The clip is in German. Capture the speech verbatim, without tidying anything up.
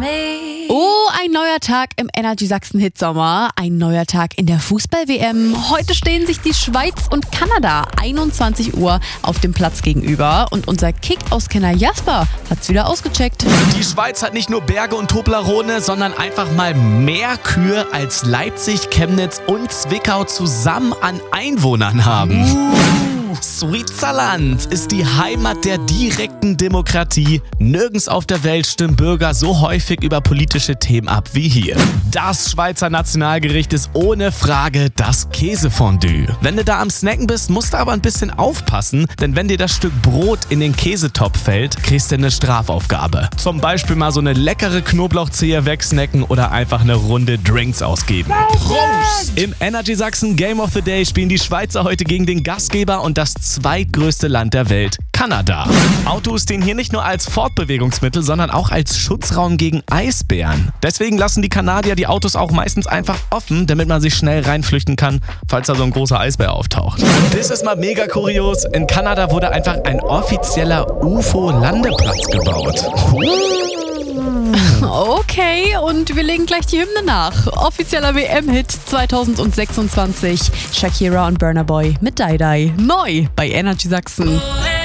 Oh, ein neuer Tag im Energy Sachsen Hitsommer, ein neuer Tag in der Fußball-W M. Heute stehen sich die Schweiz und Kanada einundzwanzig Uhr auf dem Platz gegenüber und unser Kick-Auskenner Jasper hat's wieder ausgecheckt. Die Schweiz hat nicht nur Berge und Toblerone, sondern einfach mal mehr Kühe als Leipzig, Chemnitz und Zwickau zusammen an Einwohnern haben. Uh. Switzerland ist die Heimat der direkten Demokratie. Nirgends auf der Welt stimmen Bürger so häufig über politische Themen ab wie hier. Das Schweizer Nationalgericht ist ohne Frage das Käsefondue. Wenn du da am Snacken bist, musst du aber ein bisschen aufpassen, denn wenn dir das Stück Brot in den Käsetopf fällt, kriegst du eine Strafaufgabe. Zum Beispiel mal so eine leckere Knoblauchzehe wegsnacken oder einfach eine Runde Drinks ausgeben. Prost! Im Energy Sachsen Game of the Day spielen die Schweizer heute gegen den Gastgeber und das zweitgrößte Land der Welt, Kanada. Autos stehen hier nicht nur als Fortbewegungsmittel, sondern auch als Schutzraum gegen Eisbären. Deswegen lassen die Kanadier die Autos auch meistens einfach offen, damit man sich schnell reinflüchten kann, falls da so ein großer Eisbär auftaucht. Das ist mal mega kurios. In Kanada wurde einfach ein offizieller U F O-Landeplatz gebaut. Okay, und wir legen gleich die Hymne nach. Offizieller W M-Hit zwanzig sechsundzwanzig. Shakira und Burna Boy mit Die Die. Neu bei Energy Sachsen.